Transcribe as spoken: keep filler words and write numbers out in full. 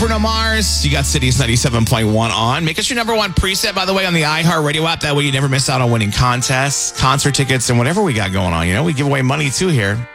Bruno Mars. You got Cities ninety-seven point one on. Make us your number one preset, by the way, on the iHeartRadio app. That way you never miss out on winning contests, concert tickets, and whatever we got going on. You know, we give away money too here.